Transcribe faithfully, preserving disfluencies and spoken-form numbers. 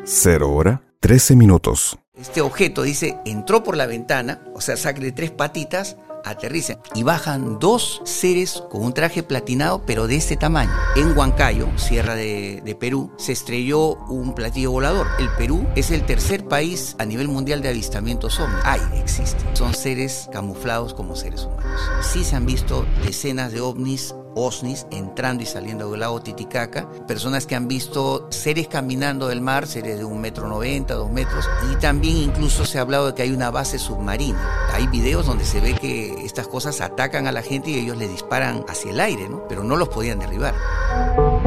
Cero hora, trece minutos. Este objeto, dice, entró por la ventana, o sea, saca de tres patitas, aterriza y bajan dos seres con un traje platinado, pero de este tamaño. En Huancayo, Sierra de, de Perú, se estrelló un platillo volador. El Perú es el tercer país a nivel mundial de avistamientos ovnis. Hay, existen. Son seres camuflados como seres humanos. Sí se han visto decenas de ovnis, OSNIs, entrando y saliendo del lago Titicaca, personas que han visto seres caminando del mar, seres de un metro noventa, dos metros, y también incluso se ha hablado de que hay una base submarina. Hay videos donde se ve que estas cosas atacan a la gente y ellos les disparan hacia el aire, ¿no? Pero no los podían derribar.